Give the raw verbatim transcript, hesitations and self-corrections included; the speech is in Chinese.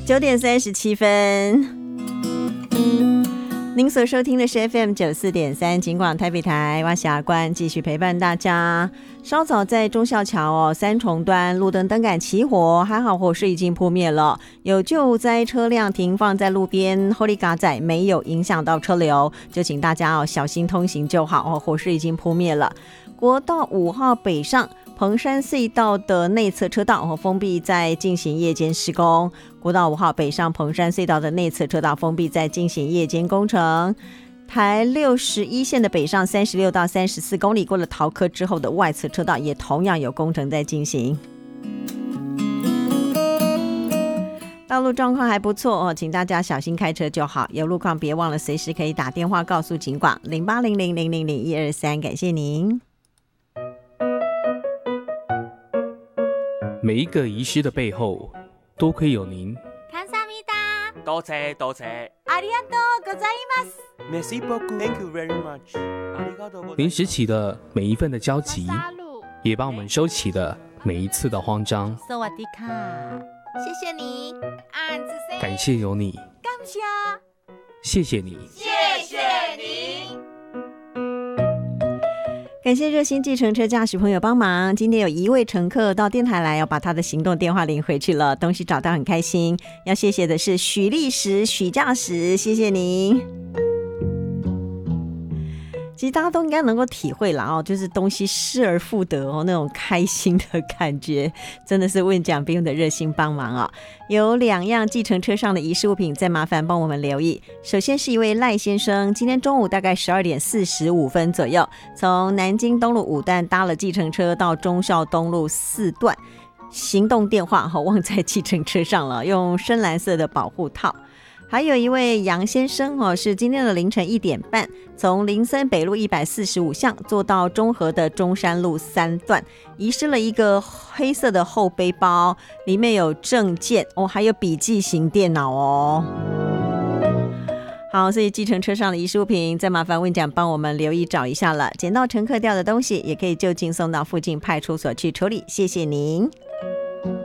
九点三十七分。您所收听的是 F M 九十四点三 警广台北台，我是阿关，继续陪伴大家。稍早在忠孝桥哦三重端路灯灯杆起火，还好火势已经扑灭了，有救灾车辆停放在路边 Holy God 仔没有影响到车流，就请大家哦小心通行就好哦，火势已经扑灭了。国道五号北上彭山隧道的内侧车道封闭，在进行夜间施工。国道五号北上彭山隧道的内侧车道封闭，在进行夜间工程。台六十一线的北上三十六到三十四公里过了桃科之后的外侧车道也同样有工程在进行。道路状况还不错哦，请大家小心开车就好。有路况别忘了随时可以打电话告诉警广零八零零零零零一二三，感谢您。 每一个遗失的背后，多亏有您。 多谢多谢。 ありがとうございます。 Merci beaucoup. Thank you very much. 临时起的每一份的焦急，也帮我们收起的每一次的慌张。 สวัสดีค่ะ，谢谢你。 感谢有你， 感谢， 谢谢你， 谢谢你。 感谢热心计程车驾驶朋友帮忙，今天有一位乘客到电台来，要把他的行动电话领回去了，东西找到很开心。要谢谢的是许立时许驾驶，谢谢您。其实大家都应该能够体会啦哦，就是东西失而复得哦，那种开心的感觉，真的是问讲兵的热心帮忙哦。有两样计程车上的遗失物品，再麻烦帮我们留意。首先是一位赖先生，今天中午大概十二点四十五分左右，从南京东路五段搭了计程车到忠孝东路四段，行动电话忘在计程车上了，用深蓝色的保护套。还有一位杨先生哦，是今天的凌晨一点半，从林森北路一百四十五巷坐到中和的中山路三段，遗失了一个黑色的后背包，里面有证件哦，还有笔记型电脑哦。好，所以计程车上的遗失物品，再麻烦问讲帮我们留意找一下了。捡到乘客掉的东西，也可以就近送到附近派出所去处理，谢谢您。